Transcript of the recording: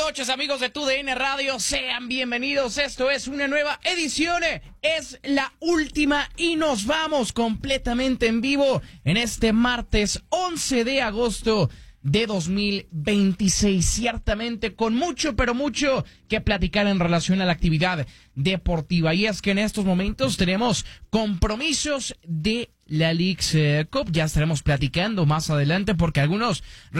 noches, amigos de TUDN Radio, sean bienvenidos. Esto es una nueva edición, es la última y nos vamos completamente en vivo en este martes 11 de agosto de 2026, ciertamente con mucho, pero mucho que platicar en relación a la actividad deportiva. Y es que en estos momentos tenemos compromisos de la Leagues Cup, ya estaremos platicando más adelante porque algunos